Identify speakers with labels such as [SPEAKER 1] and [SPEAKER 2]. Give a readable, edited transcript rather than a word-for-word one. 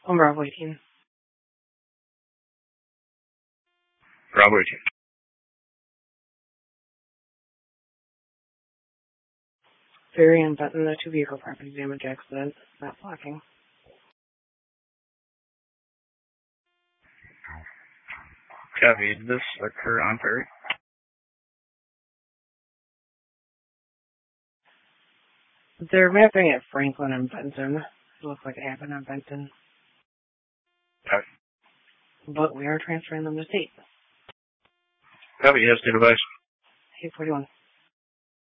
[SPEAKER 1] On Bravo 18.
[SPEAKER 2] Bravo 18.
[SPEAKER 1] Ferry and Benton, the 2-vehicle property damage accident. Not blocking.
[SPEAKER 2] Copy. Did this occur on Ferry?
[SPEAKER 1] They're mapping at Franklin and Benton. It looks like it happened on Benton.
[SPEAKER 2] Copy.
[SPEAKER 1] But we are transferring them to state.
[SPEAKER 2] Copy. Yes, to device.
[SPEAKER 1] 841.